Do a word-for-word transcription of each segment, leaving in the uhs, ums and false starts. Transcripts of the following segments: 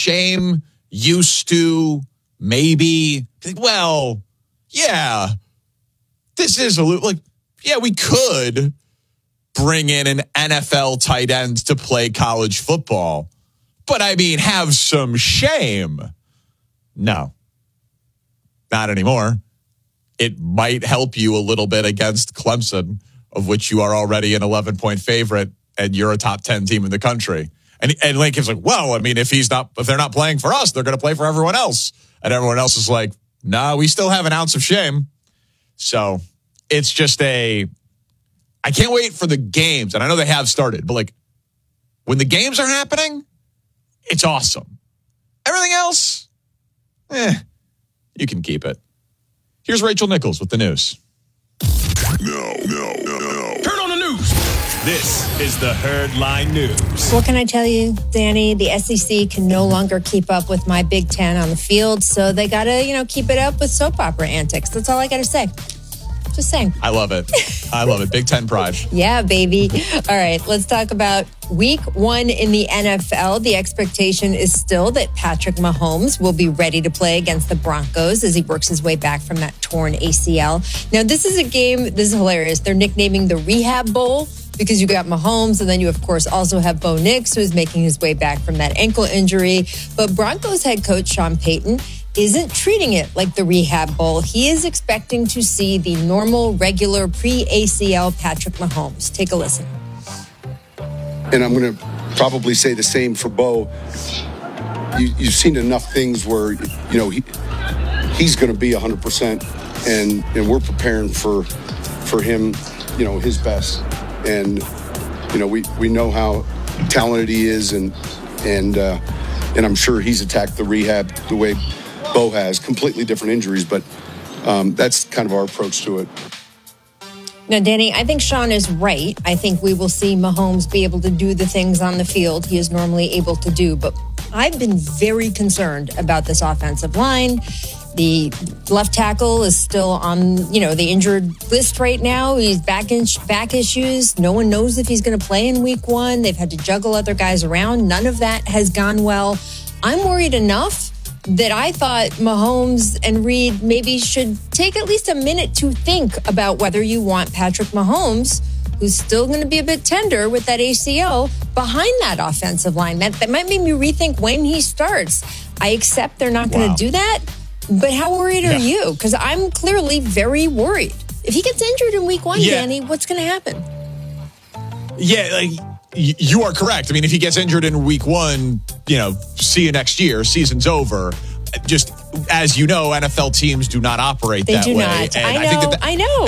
Shame used to maybe think, well, yeah, this is a like, yeah, we could bring in an N F L tight end to play college football. But I mean, have some shame. No, not anymore. It might help you a little bit against Clemson, of which you are already an eleven-point favorite, and you're a top ten team in the country. And and Lincoln's like, well, I mean, if he's not, if they're not playing for us, they're going to play for everyone else. And everyone else is like, nah, we still have an ounce of shame. So it's just a, I can't wait for the games. And I know they have started, but like when the games are happening, it's awesome. Everything else, eh, you can keep it. Here's Rachel Nichols with the news. No, no, no, no. Turn on the news. This is the Herdline News. What can I tell you, Danny? The S E C can no longer keep up with my Big Ten on the field, so they got to, you know, keep it up with soap opera antics. That's all I got to say. Just saying. I love it. I love it. Big Ten pride. Yeah, baby. All right, let's talk about week one in the N F L. The expectation is still that Patrick Mahomes will be ready to play against the Broncos as he works his way back from that torn A C L. Now, this is a game, this is hilarious. They're nicknaming the Rehab Bowl because you got Mahomes, and then you, of course, also have Bo Nix, who is making his way back from that ankle injury. But Broncos head coach Sean Payton isn't treating it like the Rehab Bowl. He is expecting to see the normal, regular, pre-A C L Patrick Mahomes. Take a listen. And I'm going to probably say the same for Bo. You, you've seen enough things where, you know, he he's going to be one hundred percent, and, and we're preparing for for him, you know, his best. And, you know, we, we know how talented he is, and and uh, and I'm sure he's attacked the rehab the way Bo has. Completely different injuries, but um, that's kind of our approach to it. Now, Danny, I think Sean is right. I think we will see Mahomes be able to do the things on the field he is normally able to do. But I've been very concerned about this offensive line. The left tackle is still on, you know, the injured list right now. He's back in back issues. No one knows if he's going to play in week one. They've had to juggle other guys around. None of that has gone well. I'm worried enough that I thought Mahomes and Reed maybe should take at least a minute to think about whether you want Patrick Mahomes, who's still going to be a bit tender with that A C L, behind that offensive line. That, that might make me rethink when he starts. I accept they're not going to wow. do that, but how worried yeah. are you? Because I'm clearly very worried. If he gets injured in week one, yeah. Danny, what's going to happen? Yeah, like, you are correct. I mean, if he gets injured in week one, you know, see you next year. Season's over. Just as you know, N F L teams do not operate they that do way. Not. And I know. I, think that I know.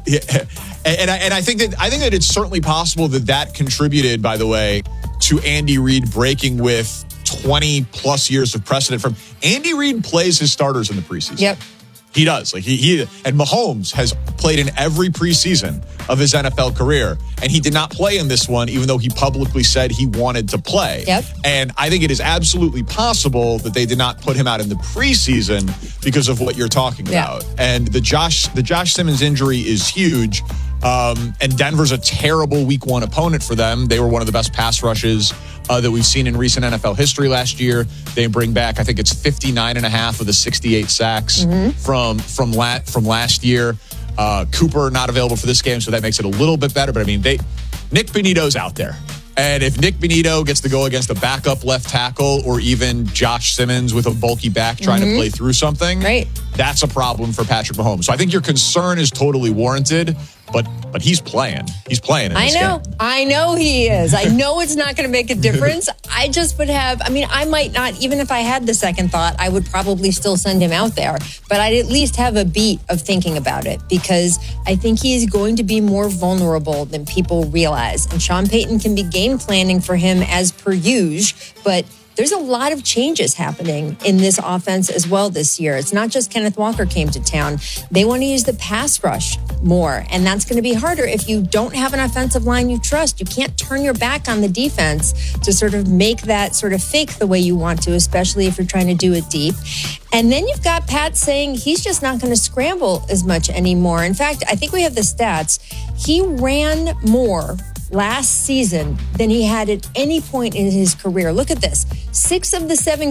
and, and, I, and I think that I think that it's certainly possible that that contributed, by the way, to Andy Reid breaking with twenty plus years of precedent. From Andy Reid plays his starters in the preseason. Yep. He does. Like he, he and Mahomes has played in every preseason of his N F L career, and he did not play in this one, even though he publicly said he wanted to play. Yep. And I think it is absolutely possible that they did not put him out in the preseason because of what you're talking yeah. about. And the Josh the Josh Simmons injury is huge. Um, and Denver's a terrible week one opponent for them. They were one of the best pass rushes uh, that we've seen in recent N F L history last year. They bring back, I think it's fifty-nine and a half of the sixty-eight sacks mm-hmm. from from, la- from last year. Uh, Cooper not available for this game, so that makes it a little bit better. But I mean, they Nick Bonitto's out there. And if Nick Bonitto gets to go against a backup left tackle or even Josh Simmons with a bulky back trying mm-hmm. to play through something, right. that's a problem for Patrick Mahomes. So I think your concern is totally warranted, but but he's playing. He's playing in this I know. game. I know he is. I know it's not going to make a difference. I just would have, I mean, I might not, even if I had the second thought, I would probably still send him out there. But I'd at least have a beat of thinking about it because I think he is going to be more vulnerable than people realize. And Sean Payton can be game planning for him as per usual, but there's a lot of changes happening in this offense as well this year. It's not just Kenneth Walker came to town. They want to use the pass rush more, and that's going to be harder if you don't have an offensive line you trust. You can't turn your back on the defense to sort of make that sort of fake the way you want to, especially if you're trying to do it deep. And then you've got Pat saying he's just not going to scramble as much anymore. In fact, I think we have the stats. He ran more last season than he had at any point in his career. Look at this. Six of the seven